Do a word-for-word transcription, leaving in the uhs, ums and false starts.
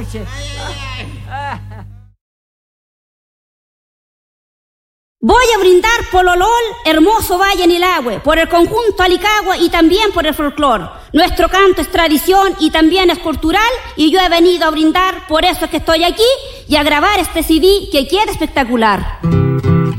chuche. Voy a brindar por Lolol, hermoso valle Nilahue, por el conjunto Alicagua y también por el folclore. Nuestro canto es tradición y también es cultural y yo he venido a brindar, por eso es que estoy aquí y a grabar este C D que queda espectacular.